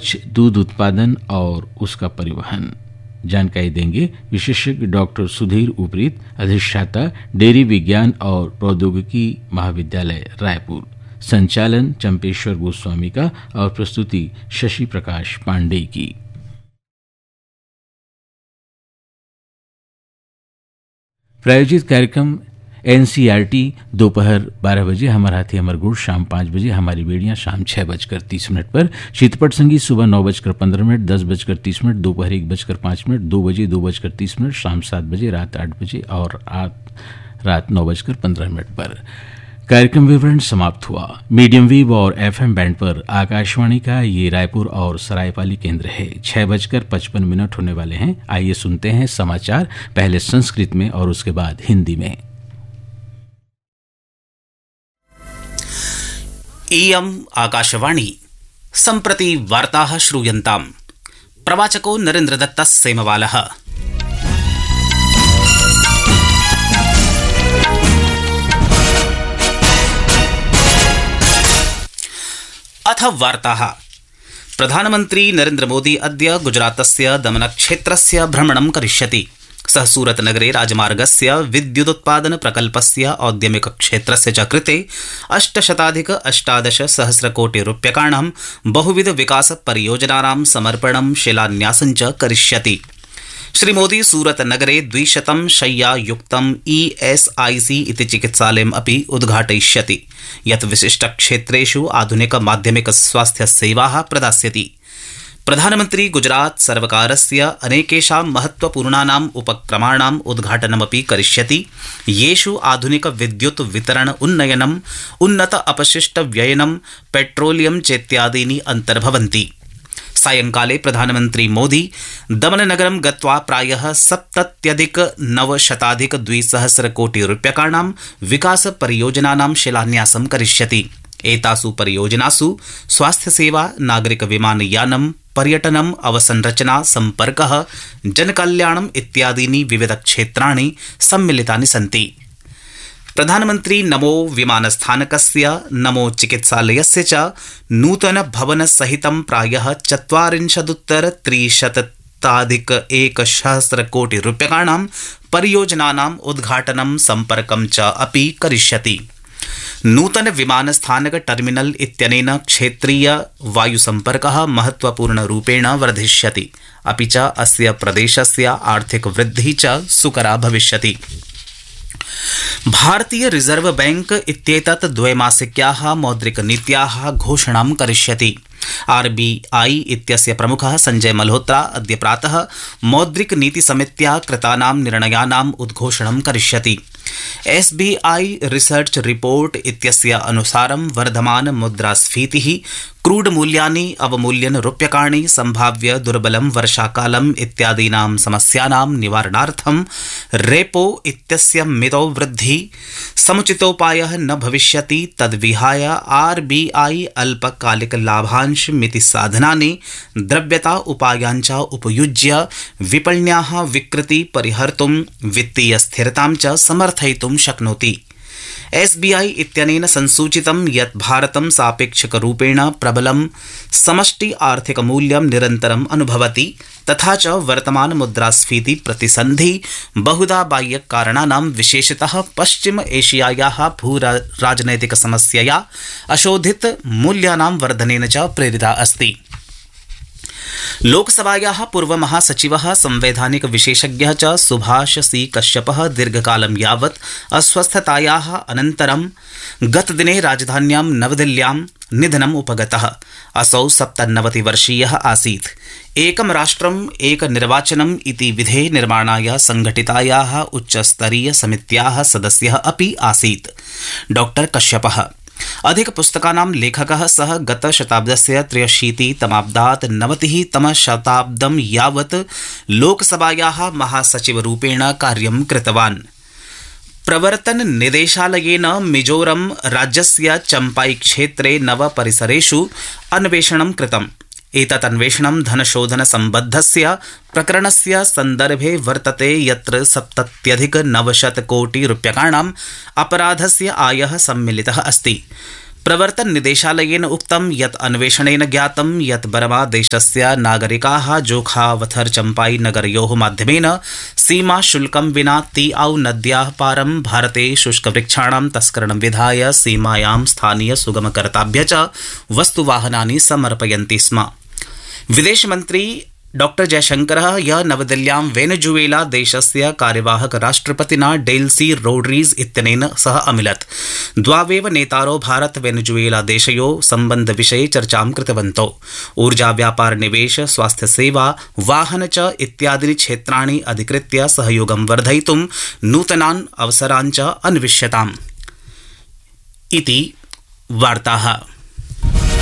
दूध उत्पादन और उसका परिवहन। जानकारी देंगे विशेषज्ञ डॉक्टर सुधीर उपरीत, अधिष्ठाता डेयरी विज्ञान और प्रौद्योगिकी महाविद्यालय रायपुर। संचालन चंपेश्वर गोस्वामी का और प्रस्तुति शशि प्रकाश पांडे की। प्रायोजित कार्यक्रम NCERT दोपहर 12 बजे, हमारा हाथी अमर गुड़ शाम 5 बजे, हमारी बेड़ियां शाम 6:30 पर, शीतपट संगीत सुबह 9:15, 10:30, दोपहर 1:05, 2 बजे 2:30, शाम 7 बजे, रात 8 बजे और रात 9:15 पर। कार्यक्रम विवरण समाप्त हुआ। मीडियम वेव और FM बैंड पर आकाशवाणी का ये रायपुर और सरायपाली केंद्र है। 6:55 होने वाले हैं। आइए सुनते हैं समाचार, पहले संस्कृत में और उसके बाद हिंदी में। इयम् आकाशवाणी। सम्प्रति वार्ताः श्रूयन्ताम्। प्रवाचको नरेन्द्रदत्तः सेमवालः। अथ वार्ताः। प्रधानमन्त्री नरेन्द्र मोदी अद्य गुजरातस्य दमनक्षेत्रस्य भ्रमणं करिष्यति। सः सूरतनगरे राजमार्गस्य विद्युदुत्पादन प्रकल्पस्य औद्यमिकक्षेत्रस्य च कृते 818 कोटिरूप्यकाणां बहुविध विकास परियोजनानां समर्पणं शिलान्यासं च करिष्यति। श्रीमोदी सूरतनगरे 200 शय्यायुक्तं ESIC इति चिकित्सालयम् अपि उद्घाटयिष्यति, यत् विशिष्टक्षेत्रेषु आधुनिक माध्यमिक स्वास्थ्य सेवाः प्रदास्यति। प्रधानमन्त्री गुजरात सर्वकारस्य अनेकेषां महत्वपूर्णानाम् उपक्रमाणाम् उद्घाटनमपि करिष्यति, येषु आधुनिक विद्युत् वितरण उन्नयनम्, उन्नत अपशिष्ट व्ययनं, पेट्रोलियम चेत्यादीनि अन्तर्भवन्ति। सायंकाले प्रधानमन्त्री मोदी दमननगरं गत्वा प्रायः 70,900 कोटिरूप्यकाणां विकास परियोजनानां शिलान्यासं करिष्यति। एतासु परियोजनासु स्वास्थ्यसेवा, नागरिक विमानयानं, पर्यटनम्, अवसंरचना, सम्पर्कः, जनकल्याणम् इत्यादीनि विविध क्षेत्राणि सम्मिलितानि सन्ति। प्रधानमन्त्री नमो विमानस्थानकस्य, नमो चिकित्सालयस्य च नूतन भवन सहितं प्रायः 40,300 कोटिरूप्यकाणां परियोजनानाम् उद्घाटनं, सम्पर्कं च अपि करिष्यति। नूतन विमानस्थानक टर्मिनल इत्यनेन क्षेत्रीय वायुसम्पर्कः महत्वपूर्णरूपेण वर्धिष्यति, अपि च अस्य प्रदेशस्य आर्थिक वृद्धिः च सुकरा भविष्यति। भारतीय रिजर्व बैंक इत्येतत् द्वैमासिक्याः मौद्रिकनीत्याः घोषणां करिष्यति। RBI इत्यस्य प्रमुखः संजय मल्होत्रा अद्य प्रातः मौद्रिकनीतिसमित्या कृतानां निर्णयानाम् उद्घोषणं करिष्यति। SBI रिसर्च रिपोर्ट इत्यस्य अनुसारं वर्धमान मुद्रास्फीतिः, क्रूड मूल्यानि अवमूल्यन रूप्यकाणि, संभाव्य दुर्बलं वर्षाकालम् इत्यादीनां समस्यानां निवारणार्थं रेपो इत्यस्य मितौ वृद्धि समुचितोपायः न भविष्यति। तद्विहाय RBI अल्पकालिक लाभांश मिति साधनानि, द्रव्यता उपायाञ्च उपयुज्य विपण्याः विकृति परिहर्तुं वित्तीय स्थिरतां च समर्थयितुं शक्नोति। SBI इत्यनेन संसूचितं यत् भारतं सापेक्षिकरूपेण प्रबलं समष्टि आर्थिक मूल्यं निरन्तरम् अनुभवति, तथा च वर्तमान मुद्रास्फीति प्रतिसन्धि बहुधा बाह्यकारणानां, विशेषतः पश्चिम एशियायाः भूराजनैतिक समस्यया अशोधित मूल्यानां वर्धनेन च प्रेरिता अस्ति। लोकसभायाः पूर्व महासचिवः, संवैधानिक विशेषज्ञः च सुभाष सी कश्यपः दीर्घकालं यावत् अस्वस्थतायाः अनन्तरं गतदिने राजधान्यां नवदिल्ल्यां निधनम् उपगतः। असौ 97 वर्षीयः आसीत्। एकं राष्ट्रम् एक निर्वाचनम् इति विधे निर्माणाय संघटितायाः उच्चस्तरीय समित्याः सदस्यः अपि आसीत्। डॉक्टर कश्यपः अधिक पुस्तकानां लेखकः। सः गतशताब्दस्य 83तमाब्दात् 90तमशताब्दं यावत् लोकसभायाः महासचिवरूपेण कार्यं कृतवान्। प्रवर्तन निदेशालयेन मिजोरम राज्यस्य चम्पाई क्षेत्रे 9 परिसरेषु अन्वेषणं कृतम्। एतत् अन्वेषणं धनशोधन सम्बद्धस्य प्रकरणस्य सन्दर्भे वर्तते, यत्र 70,900 कोटिरूप्यकाणाम् अपराधस्य आयः सम्मिलितः अस्ति। प्रवर्तन निदेशालयेन उक्तं यत् अन्वेषणेन ज्ञातं यत् बर्मा देशस्य नागरिकाः जोखावथर चम्पाई नगरयोः माध्यमेन सीमा शुल्कं विना तीआउ नद्याः पारं भारते शुष्कवृक्षाणां तस्करणं विधाय सीमायां स्थानीय सुगमकर्ताभ्य च वस्तुवाहनानि समर्पयन्ति स्म। विदेशमन्त्री डॉ जयशंकरः ह्यः नवदिल्ल्यां वेनेजुएला देशस्य कार्यवाहक राष्ट्रपतिना डेल्सी रोड्रीग्स इत्यनेन सह अमिलत्। द्वावेव नेतारो भारत वेनेजुएला देशयोः सम्बन्धविषये चर्चां कृतवन्तौ। ऊर्जा व्यापार निवेश स्वास्थ्य सेवा वाहन च इत्यादीनि क्षेत्राणि अधिकृत्य सहयोगं वर्धयितुं नूतनान् अवसरान् च अन्विष्यताम् इति वार्ताः।